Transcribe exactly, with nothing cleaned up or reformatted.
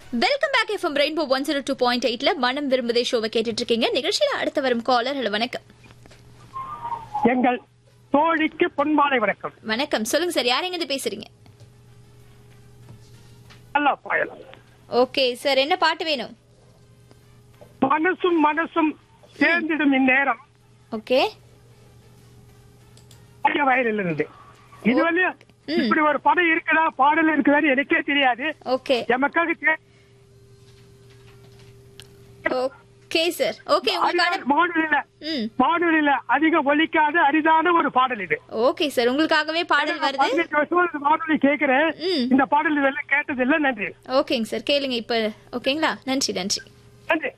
Welcome back FM rainbow one zero two point எயிட்ல மனம் விரும்புதே ஷோவை கேட்டுட்டு இருக்கீங்க. நிகழ்ச்சியில அடுத்த வரும் காலர். ஹலோ, வணக்கம். எங்கள் தோழிக்கு பொன்மாலை வணக்கம். வணக்கம், சொல்லுங்க சார், யார் எங்க பேசுறீங்க? நல்லா பாயலாம். ஓகே சார், என்ன பாட்டு வேணும்? மனசும் மனசும் சேர்ந்திடும் இந்நேரம். ஓகே, வயலில் இருந்து இதுவரையும் இப்படி ஒரு படம் இருக்குதா, பாடல் இருக்குதான்னு எனக்கே தெரியாது. ஓகே எமக்காக ஓகே சார். ஓகே, உங்களுக்கான வானொலியில ம் வானொலியில அதிக ஒலிக்காத அரிதான ஒரு பாடல் இது. ஓகே சார், உங்களுக்காகவே பாடல் வருது. பதினெட்டு வருஷமா இந்த வானொலி கேட்கிறேன். ம் இந்த பாடல் இதெல்லாம் கேட்டது இல்ல. நன்றி. ஓகேங்க சார், கேளுங்க இப்ப. ஓகேங்களா, நன்றி நன்றி நன்றி.